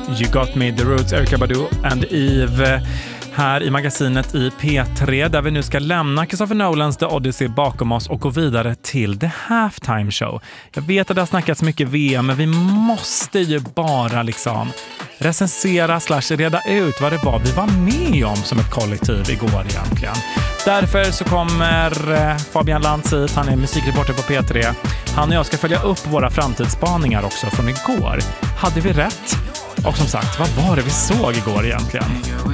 You Got Me, The Roots, Erykah Badu and Eve här i magasinet i P3 där vi nu ska lämna Christopher Nolans The Odyssey bakom oss och gå vidare till The Halftime Show. Jag vet att det har snackats mycket VM, men vi måste ju bara recensera / reda ut vad det var vi var med om som ett kollektiv igår egentligen. Därför så kommer Fabian Lantz hit, han är musikreporter på P3. Han och jag ska följa upp våra framtidsspaningar också från igår. Hade vi rätt? Och som sagt, vad var det vi såg igår egentligen?